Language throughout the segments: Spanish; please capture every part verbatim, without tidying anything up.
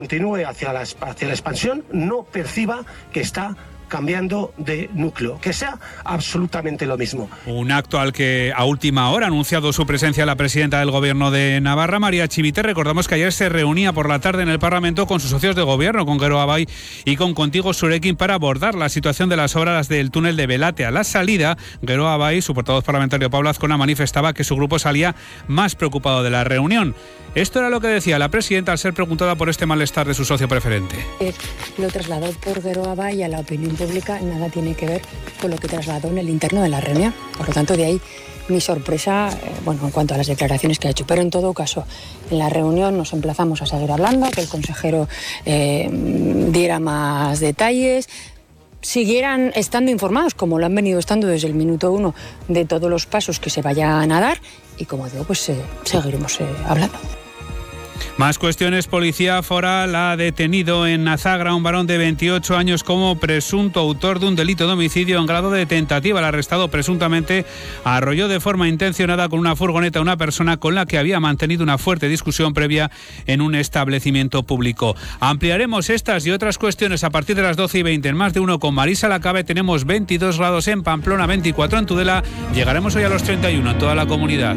continúe hacia la, hacia la expansión, no perciba que está cambiando de núcleo, que sea absolutamente lo mismo. Un acto al que a última hora ha anunciado su presencia la presidenta del Gobierno de Navarra, María Chivite. Recordamos que ayer se reunía por la tarde en el Parlamento con sus socios de gobierno, con Geroa Bai y con Contigo Surekin, para abordar la situación de las obras del túnel de Belate. A la salida, Geroa Bai, su portavoz parlamentario Pablo Azcona, manifestaba que su grupo salía más preocupado de la reunión. Esto era lo que decía la presidenta al ser preguntada por este malestar de su socio preferente. Eh, lo trasladó por Geroa Bai a la opinión pública, nada tiene que ver con lo que trasladó en el interno de la reunión. Por lo tanto, de ahí mi sorpresa, eh, bueno, en cuanto a las declaraciones que ha hecho. Pero en todo caso, en la reunión nos emplazamos a seguir hablando, que el consejero eh, diera más detalles, siguieran estando informados, como lo han venido estando desde el minuto uno, de todos los pasos que se vayan a dar, y como digo, pues eh, seguiremos eh, hablando. Más cuestiones. Policía Foral ha detenido en Azagra a un varón de veintiocho años como presunto autor de un delito de homicidio en grado de tentativa. El arrestado presuntamente arrolló de forma intencionada con una furgoneta a una persona con la que había mantenido una fuerte discusión previa en un establecimiento público. Ampliaremos estas y otras cuestiones a partir de las doce y veinte en Más de Uno con Marisa Lacabe. Tenemos veintidós grados en Pamplona, veinticuatro en Tudela. Llegaremos hoy a los treinta y uno en toda la comunidad.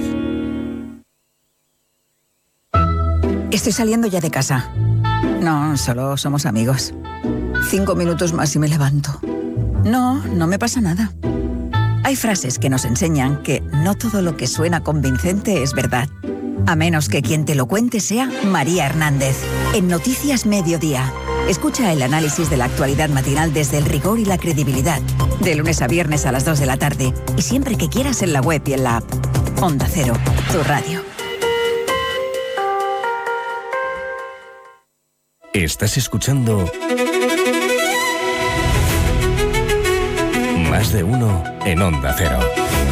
Estoy saliendo ya de casa. No, solo somos amigos. Cinco minutos más y me levanto. No, no me pasa nada. Hay frases que nos enseñan que no todo lo que suena convincente es verdad. A menos que quien te lo cuente sea María Hernández. En Noticias Mediodía. Escucha el análisis de la actualidad matinal desde el rigor y la credibilidad. De lunes a viernes a las dos de la tarde. Y siempre que quieras en la web y en la app. Onda Cero, tu radio. Estás escuchando Más de Uno en Onda Cero.